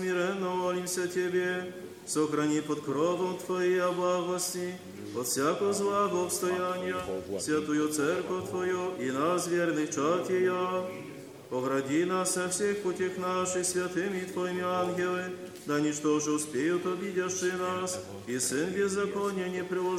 Смиренно молимся Тебе, сохрани под кровом Твоей благости, от всякого злого обстояния, святую Церковь Твою и нас, верных чад Ее. Огради нас со всех путях наших святыми Твоими ангелы, да ничто же успеют обидящие нас, и Сын беззакония не приложит